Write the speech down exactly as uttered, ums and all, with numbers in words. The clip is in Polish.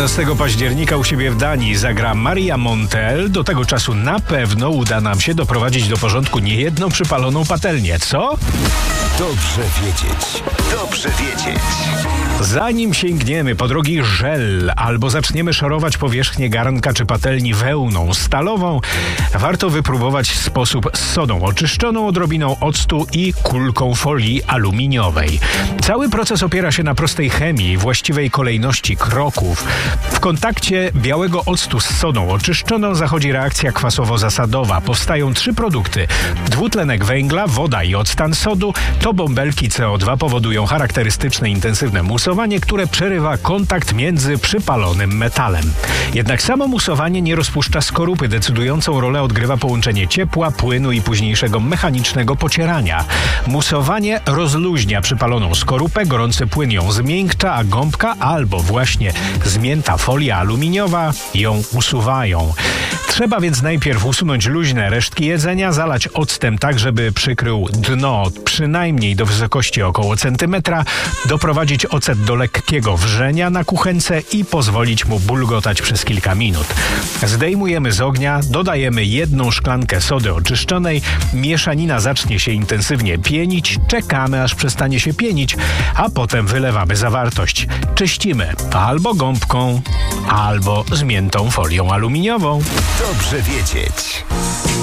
jedenastego października u siebie w Danii zagra Maria Montel. Do tego czasu na pewno uda nam się doprowadzić do porządku niejedną przypaloną patelnię, co? Dobrze wiedzieć. Dobrze wiedzieć. Zanim sięgniemy po drogi żel albo zaczniemy szorować powierzchnię garnka czy patelni wełną stalową, warto wypróbować sposób z sodą oczyszczoną, odrobiną octu i kulką folii aluminiowej. Cały proces opiera się na prostej chemii i właściwej kolejności kroków. W kontakcie białego octu z sodą oczyszczoną zachodzi reakcja kwasowo-zasadowa. Powstają trzy produkty. Dwutlenek węgla, woda i octan sodu. To bąbelki C O dwa powodują charakterystyczne intensywne musowanie, które przerywa kontakt między przypalonym metalem. Jednak samo musowanie nie rozpuszcza skorupy. Decydującą rolę odgrywa połączenie ciepła, płynu i późniejszego mechanicznego pocierania. Musowanie rozluźnia przypaloną skorupę, gorący płyn ją zmiękcza, a gąbka albo właśnie zmięta folia aluminiowa ją usuwają. Trzeba więc najpierw usunąć luźne resztki jedzenia, zalać octem tak, żeby przykrył dno przynajmniej do wysokości około centymetra, doprowadzić ocet do lekkiego wrzenia na kuchence i pozwolić mu bulgotać przez kilka minut. Zdejmujemy z ognia, dodajemy jedną szklankę sody oczyszczonej, mieszanina zacznie się intensywnie pienić, czekamy aż przestanie się pienić, a potem wylewamy zawartość. Czyścimy albo gąbką, albo zmiętą folią aluminiową. Dobrze wiedzieć.